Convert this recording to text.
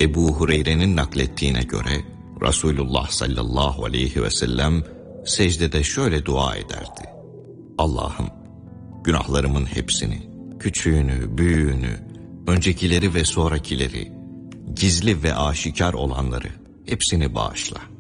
Ebu Hureyre'nin naklettiğine göre Resulullah sallallahu aleyhi ve sellem secdede şöyle dua ederdi: Allah'ım, günahlarımın hepsini, küçüğünü, büyüğünü, öncekileri ve sonrakileri, gizli ve aşikar olanları hepsini bağışla.